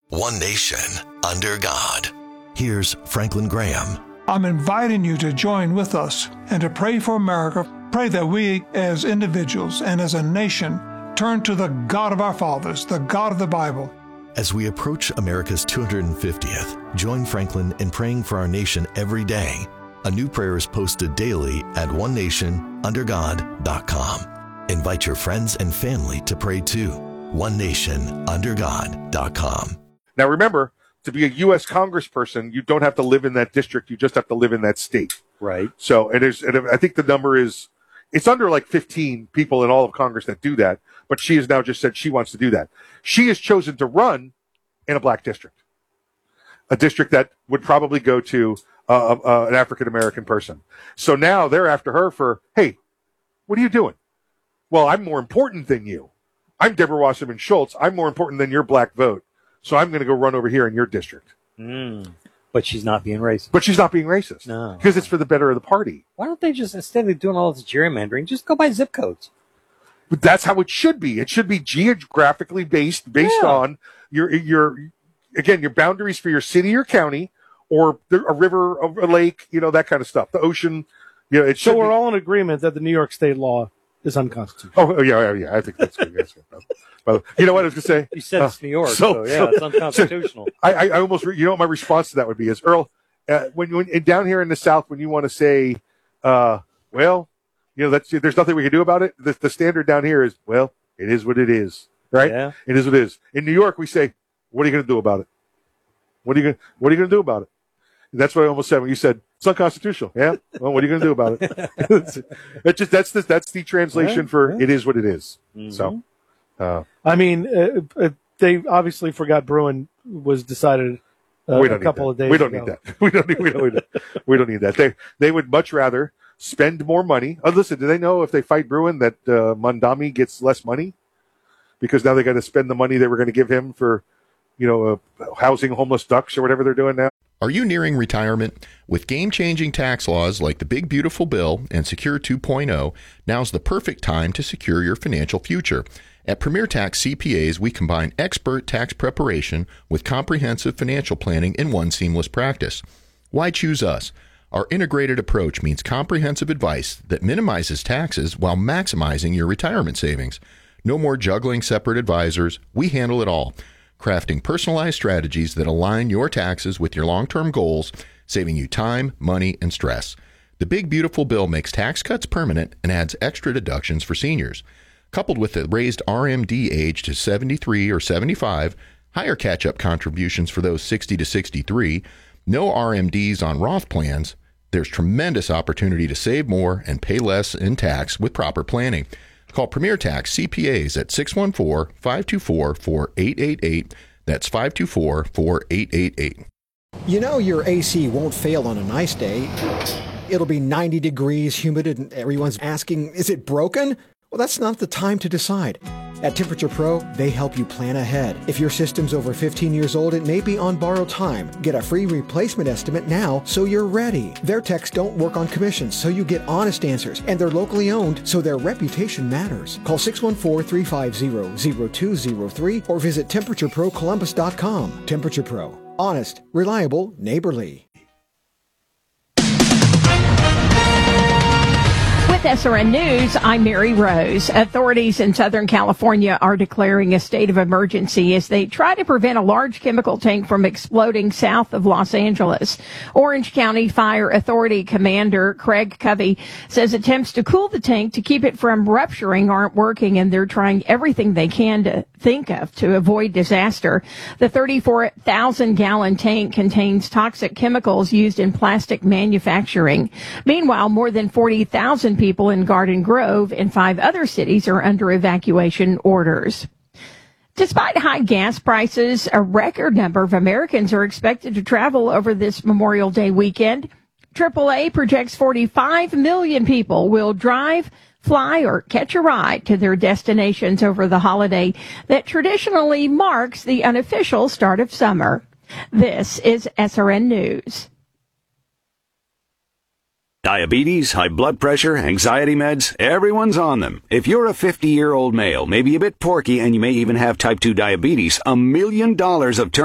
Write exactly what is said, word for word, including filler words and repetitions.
One nation, under God. Here's Franklin Graham. I'm inviting you to join with us and to pray for America. Pray that we, as individuals and as a nation, turn to the God of our fathers, the God of the Bible. As we approach America's two hundred fiftieth, join Franklin in praying for our nation every day. A new prayer is posted daily at one nation under god dot com. Invite your friends and family to pray too. one nation under god dot com. Now remember, to be a U S congressperson, you don't have to live in that district. You just have to live in that state. Right. So it is, and I think the number is, it's under like fifteen people in all of Congress that do that. But she has now just said she wants to do that. She has chosen to run in a black district, a district that would probably go to uh, uh, an African-American person. So now they're after her for, hey, what are you doing? Well, I'm more important than you. I'm Deborah Wasserman Schultz. I'm more important than your black vote. So I'm going to go run over here in your district. Mm. But she's not being racist. But she's not being racist. No. Because it's for the better of the party. Why don't they just, instead of doing all this gerrymandering, just go by zip codes? But that's how it should be. It should be geographically based, based Yeah. on your, your, again, your boundaries for your city or county, or the, a river, a, a lake, you know, that kind of stuff. The ocean, you know, it should So we're be, all in agreement that the New York state law is unconstitutional. Oh, yeah, yeah, yeah. I think that's good. That's good. But you know what I was going to say? You said it's New York, so- so, yeah, it's unconstitutional. I, I, I almost, re- you know what my response to that would be is, Earl, uh, when, when and down here in the South, when you want to say, uh, well, you know, that's, there's nothing we can do about it. The, the standard down here is, well, it is what it is, right? Yeah. It is what it is. In New York, we say, what are you going to do about it? What are you going, what are you going to do about it? And that's what I almost said when you said it's unconstitutional. Yeah. Well, what are you going to do about it? It's just, that's the, that's the translation Yeah, for yeah. it is what it is. Mm-hmm. So, uh, I mean, uh, uh, they obviously forgot Bruin was decided uh, we a don't couple need of that. days We don't ago. need that. We don't need, we don't need that. We don't need that. They, they would much rather spend more money. Oh, listen, do they know if they fight Bruin that uh, Mondami gets less money? Because now they got to spend the money they were going to give him for, you know, uh, housing homeless ducks or whatever they're doing now. Are you nearing retirement? With game-changing tax laws like the Big Beautiful Bill and Secure two point oh, now's the perfect time to secure your financial future. At Premier Tax C P As, we combine expert tax preparation with comprehensive financial planning in one seamless practice. Why choose us? Our integrated approach means comprehensive advice that minimizes taxes while maximizing your retirement savings. No more juggling separate advisors. We handle it all, crafting personalized strategies that align your taxes with your long-term goals, saving you time, money, and stress. The Big Beautiful Bill makes tax cuts permanent and adds extra deductions for seniors. Coupled with the raised R M D age to seventy-three or seventy-five, higher catch-up contributions for those sixty to sixty-three, no R M Ds on Roth plans, there's tremendous opportunity to save more and pay less in tax with proper planning. Call Premier Tax C P As at six one four, five two four, four eight eight eight. That's five two four, four eight eight eight. You know your A C won't fail on a nice day. It'll be ninety degrees, humid, and everyone's asking, is it broken? Well, that's not the time to decide. At Temperature Pro, they help you plan ahead. If your system's over fifteen years old, it may be on borrowed time. Get a free replacement estimate now so you're ready. Their techs don't work on commissions, so you get honest answers. And they're locally owned, so their reputation matters. Call six one four, three five zero, zero two zero three or visit temperature pro columbus dot com. Temperature Pro. Honest, reliable, neighborly. With S R N News, I'm Mary Rose. Authorities in Southern California are declaring a state of emergency as they try to prevent a large chemical tank from exploding south of Los Angeles. Orange County Fire Authority Commander Craig Covey says attempts to cool the tank to keep it from rupturing aren't working, and they're trying everything they can to think of to avoid disaster. The thirty-four thousand gallon tank contains toxic chemicals used in plastic manufacturing. Meanwhile, more than forty thousand people in Garden Grove and five other cities are under evacuation orders. Despite high gas prices, a record number of Americans are expected to travel over this Memorial Day weekend. triple A projects forty-five million people will drive, fly, or catch a ride to their destinations over the holiday that traditionally marks the unofficial start of summer. This is S R N News. Diabetes, high blood pressure, anxiety meds, everyone's on them. If you're a fifty-year-old male, maybe a bit porky, and you may even have type two diabetes, a million dollars of term